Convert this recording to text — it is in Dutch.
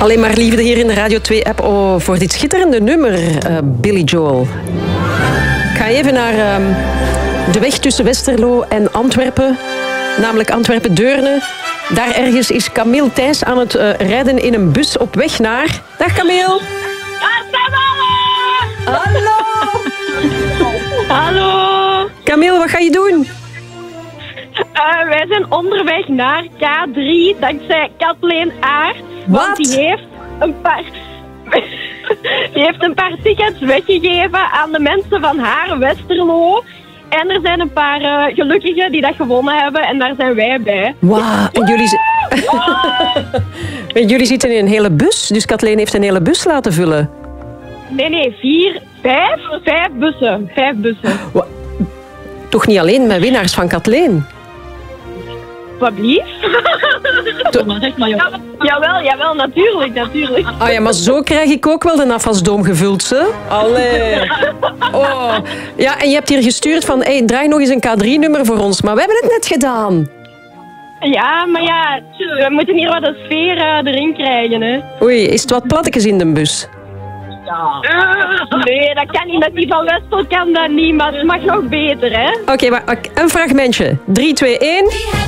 Alleen maar liefde hier in de Radio 2-app voor dit schitterende nummer, Billy Joel. Ik ga even naar de weg tussen Westerlo en Antwerpen, namelijk Antwerpen-Deurne. Daar ergens is Camille Thijs aan het rijden in een bus op weg naar... Dag Camille! Hallo! Hallo! Camille, wat ga je doen? Wij zijn onderweg naar K3 dankzij Kathleen Aert. Wat? Want die heeft een paar tickets weggegeven aan de mensen van haar Westerlo. En er zijn een paar gelukkigen die dat gewonnen hebben en daar zijn wij bij. Wauw, en jullie zitten in een hele bus, dus Kathleen heeft een hele bus laten vullen. Nee, 5 bussen. 5 bussen. Toch niet alleen met winnaars van Kathleen? Wat blief? Jawel, natuurlijk. Ah ja, maar zo krijg ik ook wel de afwasdoom gevuld, ze. Allee. Oh. Ja, en je hebt hier gestuurd van, hey, draai nog eens een K3-nummer voor ons. Maar we hebben het net gedaan. Ja, maar ja, we moeten hier wat de sfeer erin krijgen, hè. Oei, is het wat plattekes in de bus? Nee, dat kan niet. Dat die van Westel kan dat niet, maar het mag nog beter, hè. Oké, maar een fragmentje. 3, 2, 1...